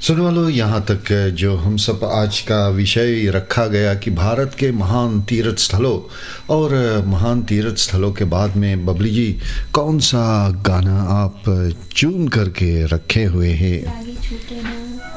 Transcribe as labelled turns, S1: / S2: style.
S1: सुनने वालों, यहाँ तक जो हम सब आज का विषय रखा गया कि भारत के महान तीर्थ स्थलों और महान तीर्थ स्थलों के बाद में बबली जी कौन सा गाना आप चुन करके रखे हुए हैं?
S2: आगे छूटे ना